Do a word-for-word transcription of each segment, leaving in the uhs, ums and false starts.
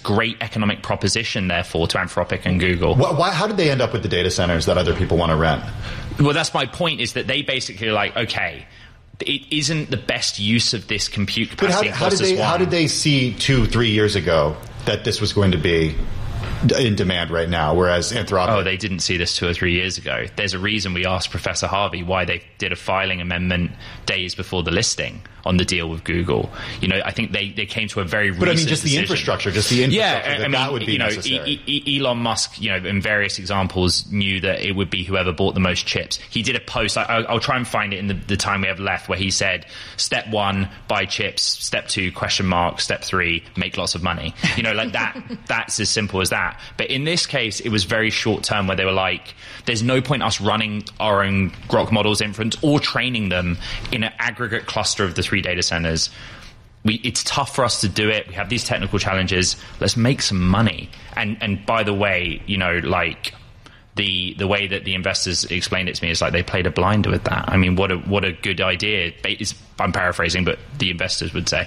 great economic proposition, therefore, to Anthropic and Google. Why, why, how did they end up with the data centers that other people want to rent? Well, that's my point, is that they basically are like, okay, it isn't the best use of this compute capacity. But how, how, did they, how did they see two, three years ago that this was going to be in demand right now, whereas Anthropic... Oh, they didn't see this two or three years ago. There's a reason we asked Professor Harvey why they did a filing amendment days before the listing on the deal with Google. You know, I think they, they came to a very recent But I mean, just decision. the infrastructure, just the infrastructure, yeah, that, I mean, that would be you know, necessary. E- E- Elon Musk, you know, in various examples, knew that it would be whoever bought the most chips. He did a post, I, I'll, I'll try and find it in the, the time we have left, where he said, step one, buy chips, step two, question mark, step three, make lots of money. You know, like that, that's as simple as that. But in this case, it was very short term, where they were like, there's no point us running our own Grok models inference or training them in an aggregate cluster of the three data centers. We, it's tough for us to do it. We have these technical challenges. Let's make some money. And and by the way, you know, like the the way that the investors explained it to me is like they played a blinder with that. I mean, what a what a good idea. It's, I'm paraphrasing, but the investors would say.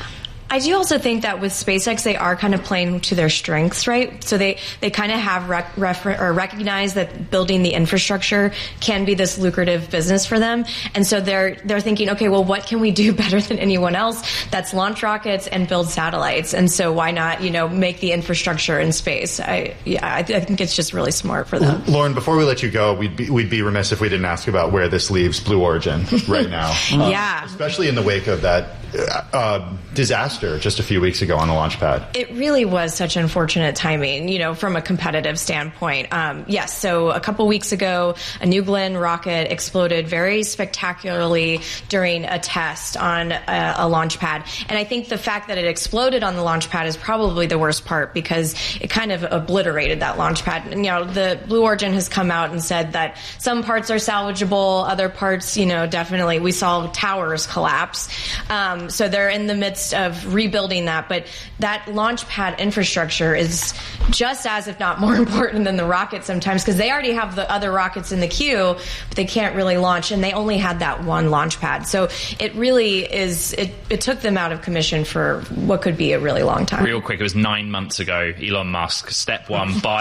I do also think that with SpaceX, they are kind of playing to their strengths, right? So they, they kind of have rec- refer- or recognize that building the infrastructure can be this lucrative business for them. And so they're, they're thinking, okay, well, what can we do better than anyone else? That's launch rockets and build satellites. And so why not, you know, make the infrastructure in space? I, yeah, I, th- I think it's just really smart for them. Lauren, before we let you go, we'd be, we'd be remiss if we didn't ask about where this leaves Blue Origin right now. um, yeah. Especially in the wake of that uh, disaster just a few weeks ago on the launch pad. It really was such unfortunate timing, you know, from a competitive standpoint. Um, yes, so a couple weeks ago, a New Glenn rocket exploded very spectacularly during a test on a, a launch pad. And I think the fact that it exploded on the launch pad is probably the worst part, because it kind of obliterated that launch pad. And, you know, the Blue Origin has come out and said that some parts are salvageable, other parts, you know, definitely. We saw towers collapse. Um, so they're in the midst of rebuilding that, but that launch pad infrastructure is just as, if not more important than the rocket sometimes, because they already have the other rockets in the queue, but they can't really launch, and they only had that one launch pad. So it really is, it, it took them out of commission for what could be a really long time. Real quick, it was nine months ago, Elon Musk, step one, buy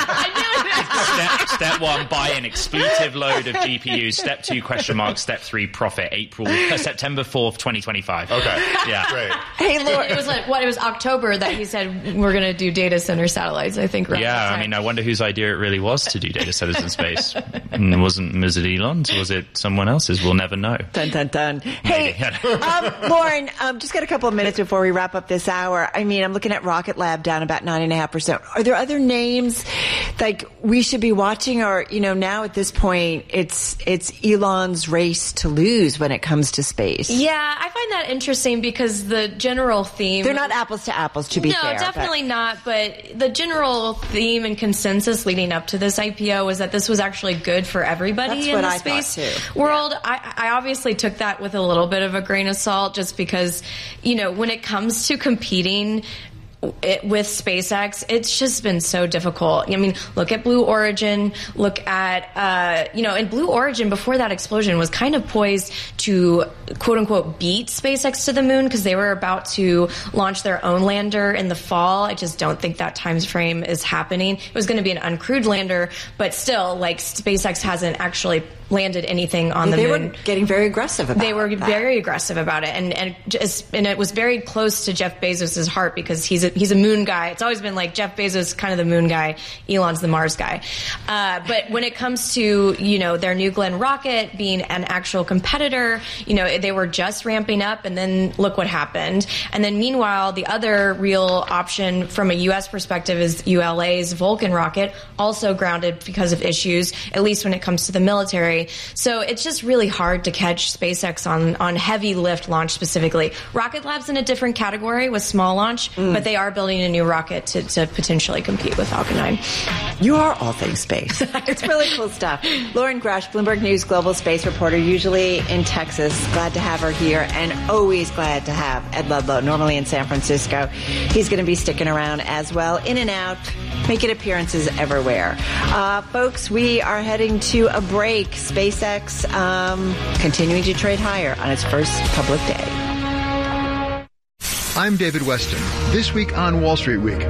a... step, step one, buy an expletive load of G P Us. Step two, question mark. Step three, profit. April, uh, September fourth, twenty twenty-five. Okay. Yeah. Great. Hey, Lord. It was like, what, it was October that he said we're going to do data center satellites, I think. Right. Yeah, I mean, I wonder whose idea it really was to do data centers in space. And wasn't, was it Elon's? Was it someone else's? We'll never know. Dun, dun, dun. Hey, um, Lauren, um, just got a couple of minutes before we wrap up this hour. I mean, I'm looking at Rocket Lab down about nine point five percent. Are there other names like we should be watching? Or, you know, now at this point, it's it's Elon's race to lose when it comes to space. Yeah, I find that interesting because the general theme... They're not apples to apples, to be no, fair. No, definitely but. not. But the general theme and consensus leading up to this I P O was that this was actually good for everybody That's in what the I space too. world. Yeah. I, I obviously took that with a little bit of a grain of salt, just because, you know, when it comes to competing It, with SpaceX, it's just been so difficult. I mean, look at Blue Origin, look at, uh, you know, and Blue Origin before that explosion was kind of poised to quote unquote beat SpaceX to the moon, because they were about to launch their own lander in the fall. I just don't think that time frame is happening. It was going to be an uncrewed lander, but still, like, SpaceX hasn't actually landed anything on yeah, the they moon. They were getting very aggressive about it. They were that. very aggressive about it, and and just, and it was very close to Jeff Bezos' heart, because he's a, he's a moon guy. It's always been like Jeff Bezos, kind of the moon guy, Elon's the Mars guy. Uh, but when it comes to, you know, their New Glenn rocket being an actual competitor, you know, they were just ramping up, and then look what happened. And then meanwhile, the other real option from a U S perspective is U L A's Vulcan rocket, also grounded because of issues, at least when it comes to the military. So it's just really hard to catch SpaceX on, on heavy lift launch specifically. Rocket Lab's in a different category with small launch, mm. but they are building a new rocket to, to potentially compete with Falcon nine. You are all things space. It's really cool stuff. Lauren Grush, Bloomberg News global space reporter, usually in Texas. Glad to have her here, and always glad to have Ed Ludlow, normally in San Francisco. He's going to be sticking around as well, in and out, making appearances everywhere. Uh, folks, we are heading to a break. SpaceX um, continuing to trade higher on its first public day. I'm David Weston. This week on Wall Street Week.